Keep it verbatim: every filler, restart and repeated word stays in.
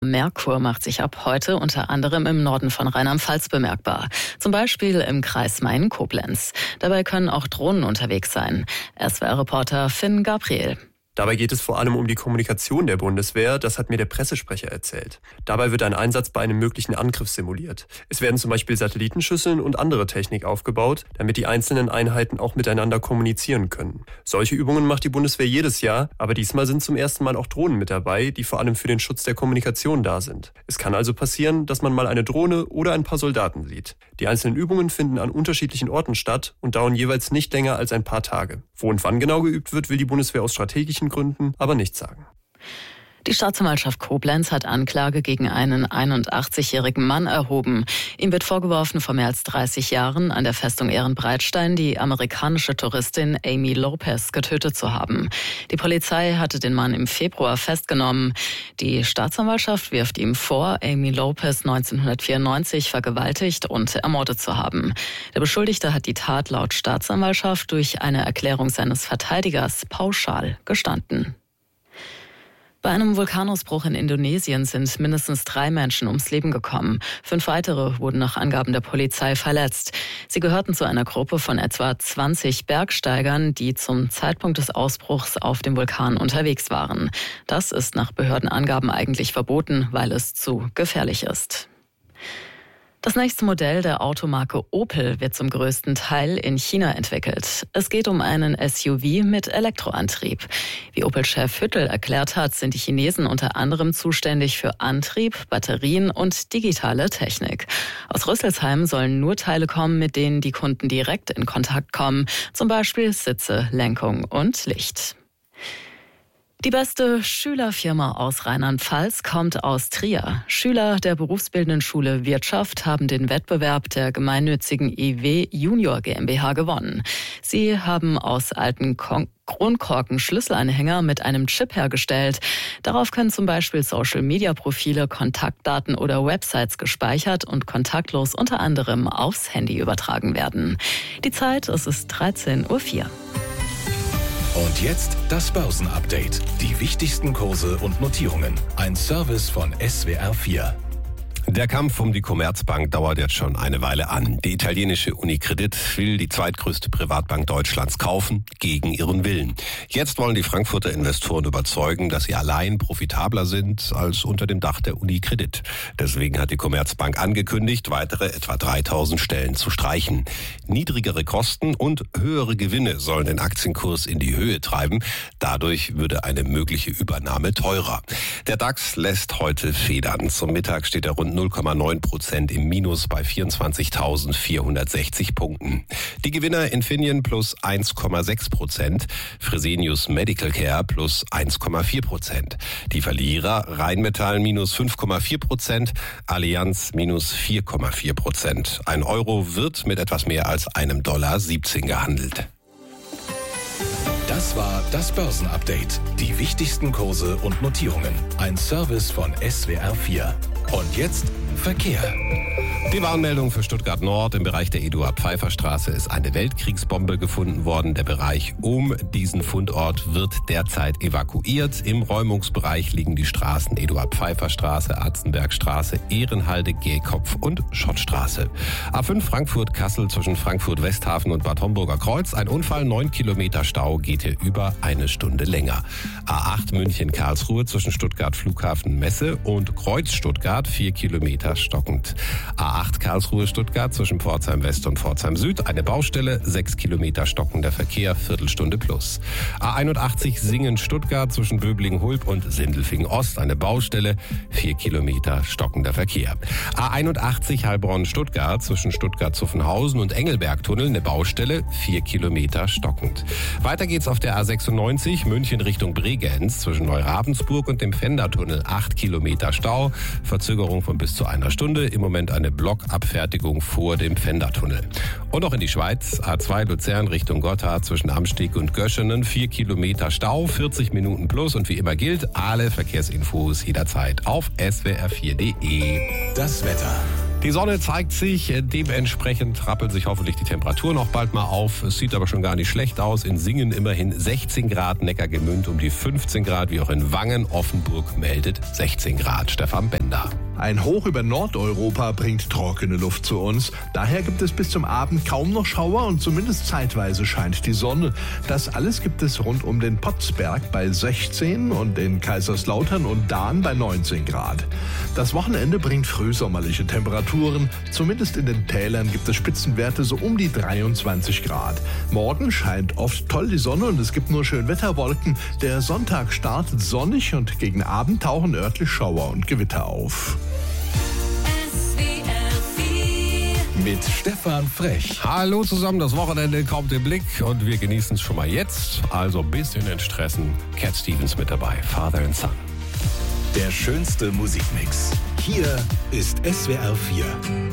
Merkur macht sich ab heute unter anderem im Norden von Rheinland-Pfalz bemerkbar. Zum Beispiel im Kreis Main-Koblenz. Dabei können auch Drohnen unterwegs sein. S W R-Reporter Finn Gabriel. Dabei geht es vor allem um die Kommunikation der Bundeswehr, das hat mir der Pressesprecher erzählt. Dabei wird ein Einsatz bei einem möglichen Angriff simuliert. Es werden zum Beispiel Satellitenschüsseln und andere Technik aufgebaut, damit die einzelnen Einheiten auch miteinander kommunizieren können. Solche Übungen macht die Bundeswehr jedes Jahr, aber diesmal sind zum ersten Mal auch Drohnen mit dabei, die vor allem für den Schutz der Kommunikation da sind. Es kann also passieren, dass man mal eine Drohne oder ein paar Soldaten sieht. Die einzelnen Übungen finden an unterschiedlichen Orten statt und dauern jeweils nicht länger als ein paar Tage. Wo und wann genau geübt wird, will die Bundeswehr aus strategischen Gründen aber nicht sagen. Die Staatsanwaltschaft Koblenz hat Anklage gegen einen einundachtzigjährigen Mann erhoben. Ihm wird vorgeworfen, vor mehr als dreißig Jahren an der Festung Ehrenbreitstein die amerikanische Touristin Amy Lopez getötet zu haben. Die Polizei hatte den Mann im Februar festgenommen. Die Staatsanwaltschaft wirft ihm vor, Amy Lopez neunzehnhundertvierundneunzig vergewaltigt und ermordet zu haben. Der Beschuldigte hat die Tat laut Staatsanwaltschaft durch eine Erklärung seines Verteidigers pauschal gestanden. Bei einem Vulkanausbruch in Indonesien sind mindestens drei Menschen ums Leben gekommen. Fünf weitere wurden nach Angaben der Polizei verletzt. Sie gehörten zu einer Gruppe von etwa zwanzig Bergsteigern, die zum Zeitpunkt des Ausbruchs auf dem Vulkan unterwegs waren. Das ist nach Behördenangaben eigentlich verboten, weil es zu gefährlich ist. Das nächste Modell der Automarke Opel wird zum größten Teil in China entwickelt. Es geht um einen S U V mit Elektroantrieb. Wie Opel-Chef Hüttel erklärt hat, sind die Chinesen unter anderem zuständig für Antrieb, Batterien und digitale Technik. Aus Rüsselsheim sollen nur Teile kommen, mit denen die Kunden direkt in Kontakt kommen, zum Beispiel Sitze, Lenkung und Licht. Die beste Schülerfirma aus Rheinland-Pfalz kommt aus Trier. Schüler der berufsbildenden Schule Wirtschaft haben den Wettbewerb der gemeinnützigen I W Junior GmbH gewonnen. Sie haben aus alten Kon- Kronkorken Schlüsselanhänger mit einem Chip hergestellt. Darauf können zum Beispiel Social-Media-Profile, Kontaktdaten oder Websites gespeichert und kontaktlos unter anderem aufs Handy übertragen werden. Die Zeit, es ist dreizehn Uhr vier. Und jetzt das Börsenupdate. Die wichtigsten Kurse und Notierungen. Ein Service von S W R vier. Der Kampf um die Commerzbank dauert jetzt schon eine Weile an. Die italienische Unicredit will die zweitgrößte Privatbank Deutschlands kaufen, gegen ihren Willen. Jetzt wollen die Frankfurter Investoren überzeugen, dass sie allein profitabler sind als unter dem Dach der Unicredit. Deswegen hat die Commerzbank angekündigt, weitere etwa dreitausend Stellen zu streichen. Niedrigere Kosten und höhere Gewinne sollen den Aktienkurs in die Höhe treiben. Dadurch würde eine mögliche Übernahme teurer. Der DAX lässt heute federn. Zum Mittag steht er rund null Komma neun Prozent im Minus bei vierundzwanzigtausendvierhundertsechzig Punkten. Die Gewinner Infineon plus eins Komma sechs Prozent, Fresenius Medical Care plus eins Komma vier Prozent. Die Verlierer Rheinmetall minus fünf Komma vier Prozent, Allianz minus vier Komma vier Prozent. Ein Euro wird mit etwas mehr als einem Dollar siebzehn gehandelt. Das war das Börsenupdate. Die wichtigsten Kurse und Notierungen. Ein Service von S W R vier. Und jetzt Verkehr. Die Warnmeldung für Stuttgart Nord. Im Bereich der Eduard-Pfeiffer-Straße ist eine Weltkriegsbombe gefunden worden. Der Bereich um diesen Fundort wird derzeit evakuiert. Im Räumungsbereich liegen die Straßen Eduard-Pfeiffer-Straße, Atzenbergstraße, Ehrenhalde, Gehkopf und Schottstraße. A fünf Frankfurt-Kassel zwischen Frankfurt-Westhafen und Bad Homburger Kreuz. Ein Unfall, neun Kilometer Stau, geht hier über eine Stunde länger. A acht München-Karlsruhe zwischen Stuttgart-Flughafen-Messe und Kreuz-Stuttgart, vier Kilometer stockend. A acht Karlsruhe-Stuttgart zwischen Pforzheim West und Pforzheim Süd, eine Baustelle, sechs Kilometer stockender Verkehr, Viertelstunde plus. A einundachtzig Singen-Stuttgart zwischen Böblingen-Hulb und Sindelfingen-Ost, eine Baustelle, vier Kilometer stockender Verkehr. A einundachtzig Heilbronn-Stuttgart zwischen Stuttgart-Zuffenhausen und Engelberg-Tunnel, eine Baustelle, vier Kilometer stockend. Weiter geht's auf der A sechsundneunzig München Richtung Bregenz zwischen Neuravendsburg und dem Fendertunnel, acht Kilometer Stau, Verzögerung von bis zu einer Stunde, im Moment eine Blockabfertigung vor dem Fendertunnel. Und noch in die Schweiz, A zwei Luzern Richtung Gotthard zwischen Amsteg und Göschenen, vier Kilometer Stau, vierzig Minuten plus und wie immer gilt, alle Verkehrsinfos jederzeit auf S W R vier Punkt de. Das Wetter. Die Sonne zeigt sich, dementsprechend rappeln sich hoffentlich die Temperaturen noch bald mal auf. Es sieht aber schon gar nicht schlecht aus. In Singen immerhin sechzehn Grad, Neckargemünd um die fünfzehn Grad, wie auch in Wangen. Offenburg meldet sechzehn Grad. Stefan Bender. Ein Hoch über Nordeuropa bringt trockene Luft zu uns. Daher gibt es bis zum Abend kaum noch Schauer und zumindest zeitweise scheint die Sonne. Das alles gibt es rund um den Potzberg bei sechzehn und in Kaiserslautern und Dahn bei neunzehn Grad. Das Wochenende bringt frühsommerliche Temperaturen. Zumindest in den Tälern gibt es Spitzenwerte so um die dreiundzwanzig Grad. Morgen scheint oft toll die Sonne und es gibt nur Schönwetterwolken. Der Sonntag startet sonnig und gegen Abend tauchen örtlich Schauer und Gewitter auf. Mit Stefan Frech. Hallo zusammen, das Wochenende kommt im Blick und wir genießen es schon mal jetzt. Also ein bisschen entstressen. Cat Stevens mit dabei, Father and Son. Der schönste Musikmix. Hier ist S W R vier.